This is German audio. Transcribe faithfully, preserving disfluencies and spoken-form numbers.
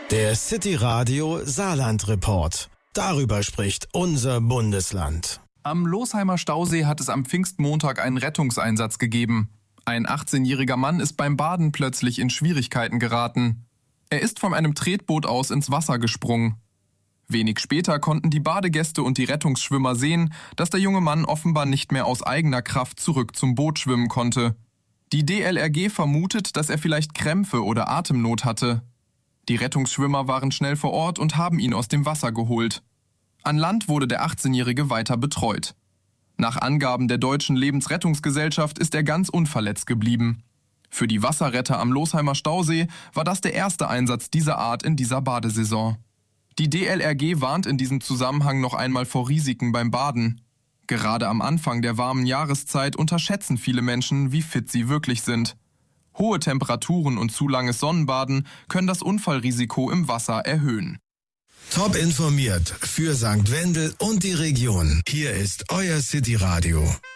Der City Radio Saarland Report. Darüber spricht unser Bundesland. Am Losheimer Stausee hat es am Pfingstmontag einen Rettungseinsatz gegeben. Ein achtzehnjähriger Mann ist beim Baden plötzlich in Schwierigkeiten geraten. Er ist von einem Tretboot aus ins Wasser gesprungen. Wenig später konnten die Badegäste und die Rettungsschwimmer sehen, dass der junge Mann offenbar nicht mehr aus eigener Kraft zurück zum Boot schwimmen konnte. Die D L R G vermutet, dass er vielleicht Krämpfe oder Atemnot hatte. Die Rettungsschwimmer waren schnell vor Ort und haben ihn aus dem Wasser geholt. An Land wurde der achtzehnjährige weiter betreut. Nach Angaben der Deutschen Lebensrettungsgesellschaft ist er ganz unverletzt geblieben. Für die Wasserretter am Losheimer Stausee war das der erste Einsatz dieser Art in dieser Badesaison. Die D L R G warnt in diesem Zusammenhang noch einmal vor Risiken beim Baden. Gerade am Anfang der warmen Jahreszeit unterschätzen viele Menschen, wie fit sie wirklich sind. Hohe Temperaturen und zu langes Sonnenbaden können das Unfallrisiko im Wasser erhöhen. Top informiert für Sankt Wendel und die Region. Hier ist euer City Radio.